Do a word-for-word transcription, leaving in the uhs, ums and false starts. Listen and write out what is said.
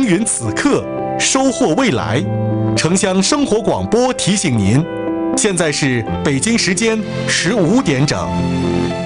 耘此刻，收获未来。城乡生活广播提醒您，现在是北京时间十五点整。